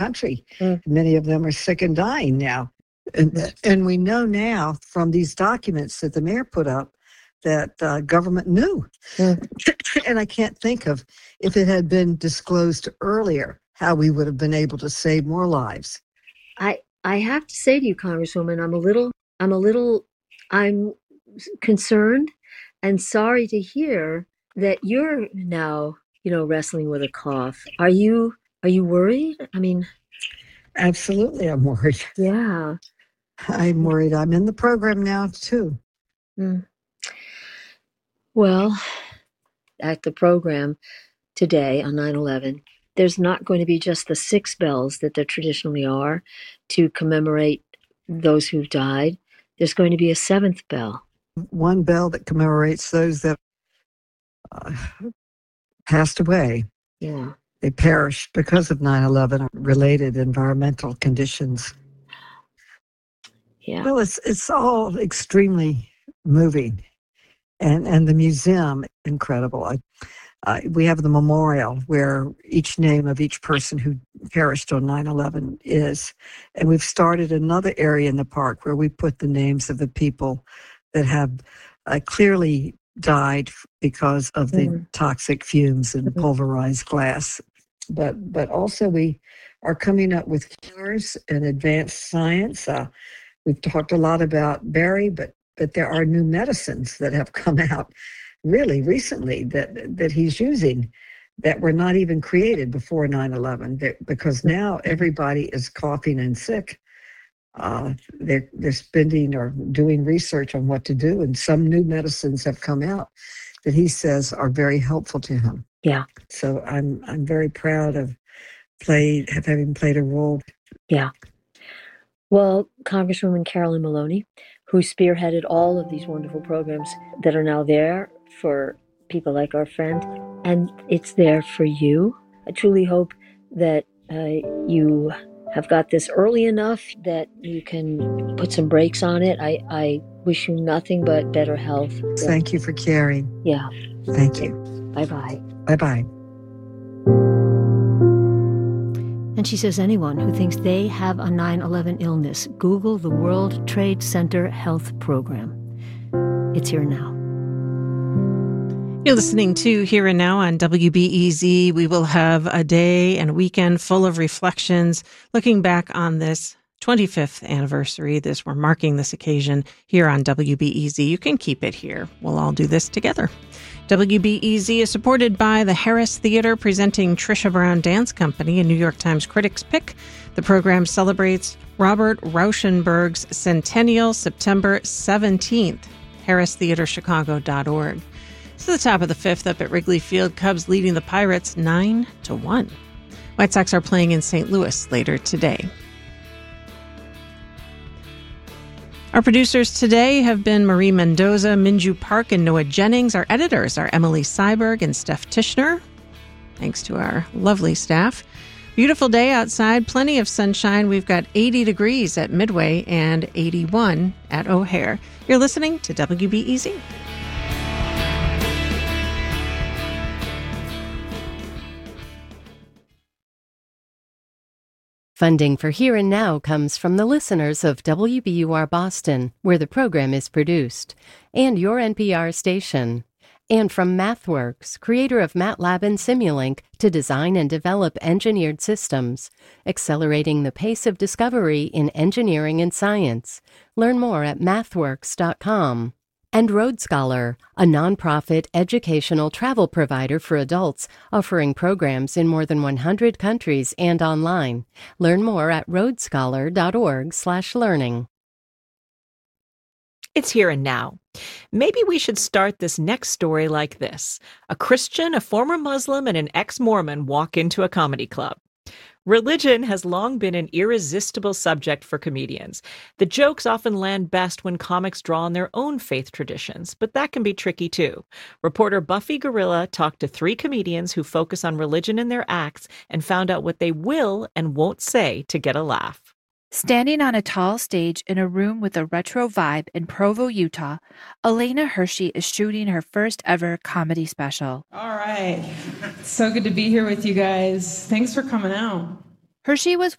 country. Many of them are sick and dying now. And we know now from these documents that the mayor put up that government knew. And I can't think of, if it had been disclosed earlier, how we would have been able to save more lives. I have to say to you, Congresswoman, I'm concerned and sorry to hear that you're now, wrestling with a cough. Are you worried? I mean, absolutely, I'm worried. Yeah. I'm worried. I'm in the program now, too. Well, at the program today on 9/11, there's not going to be just the 6 bells that there traditionally are to commemorate those who've died. There's going to be a 7th bell. One bell that commemorates those that passed away. Yeah. They perished because of 9/11 related environmental conditions. Yeah. Well, it's all extremely moving. And the museum, incredible. We have the memorial where each name of each person who perished on 9/11 is. And we've started another area in the park where we put the names of the people that have clearly died because of the toxic fumes and pulverized glass. But also we are coming up with cures and advanced science. We've talked a lot about Barry, but there are new medicines that have come out really recently that he's using that were not even created before 9/11, because now everybody is coughing and sick. They're spending or doing research on what to do, and some new medicines have come out that he says are very helpful to him. Yeah. So I'm very proud of having played a role. Yeah. Well, Congresswoman Carolyn Maloney, who spearheaded all of these wonderful programs that are now there for people like our friend, and it's there for you. I truly hope that you have got this early enough that you can put some brakes on it. I wish you nothing but better health. Thank you for caring. Yeah. Thank you. Bye-bye. Bye-bye. And she says anyone who thinks they have a 9/11 illness, Google the World Trade Center Health Program. It's here now. You're listening to Here and Now on WBEZ. We will have a day and a weekend full of reflections, looking back on this 25th anniversary. We're marking this occasion here on WBEZ. You can keep it here. We'll all do this together. WBEZ is supported by the Harris Theater, presenting Trisha Brown Dance Company, a New York Times Critics Pick. The program celebrates Robert Rauschenberg's centennial, September 17th. HarrisTheaterChicago.org. It's the top of the 5th up at Wrigley Field. Cubs leading the Pirates 9-1. White Sox are playing in St. Louis later today. Our producers today have been Marie Mendoza, Minju Park, and Noah Jennings. Our editors are Emily Seiberg and Steph Tishner. Thanks to our lovely staff. Beautiful day outside, plenty of sunshine. We've got 80 degrees at Midway and 81 at O'Hare. You're listening to WBEZ. Funding for Here and Now comes from the listeners of WBUR Boston, where the program is produced, and your NPR station. And from MathWorks, creator of MATLAB and Simulink, to design and develop engineered systems, accelerating the pace of discovery in engineering and science. Learn more at mathworks.com. And Road Scholar, a nonprofit educational travel provider for adults, offering programs in more than 100 countries and online. Learn more at roadscholar.org/learning. It's Here and Now. Maybe we should start this next story like this. A Christian, a former Muslim, and an ex-Mormon walk into a comedy club. Religion has long been an irresistible subject for comedians. The jokes often land best when comics draw on their own faith traditions, but that can be tricky too. Reporter Buffy Gorilla talked to 3 comedians who focus on religion in their acts and found out what they will and won't say to get a laugh. Standing on a tall stage in a room with a retro vibe in Provo, Utah, Elena Hershey is shooting her first ever comedy special. All right. So good to be here with you guys. Thanks for coming out. Hershey was